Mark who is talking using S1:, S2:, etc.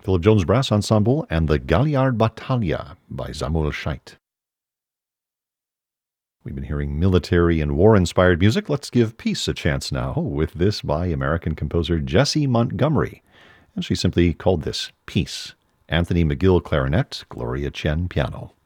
S1: Philip Jones Brass Ensemble, and the Galliard Battaglia by Samuel Scheidt. We've been hearing military and war-inspired music. Let's give peace a chance now with this by American composer Jessie Montgomery. And she simply called this Peace. Anthony McGill clarinet, Gloria Chen piano.